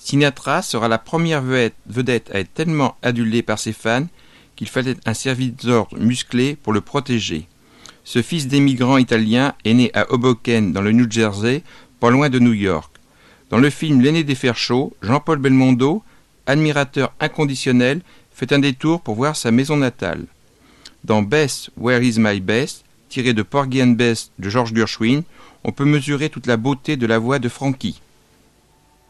Sinatra sera la première vedette à être tellement adulé par ses fans qu'il fallait un service d'ordre musclé pour le protéger. Ce fils d'émigrants italiens est né à Hoboken, dans le New Jersey, pas loin de New York. Dans le film L'aîné des fers chauds, Jean-Paul Belmondo, admirateur inconditionnel, fait un détour pour voir sa maison natale. Dans Bess, Where is my Bess, tiré de Porgy and Bess de George Gershwin, on peut mesurer toute la beauté de la voix de Frankie.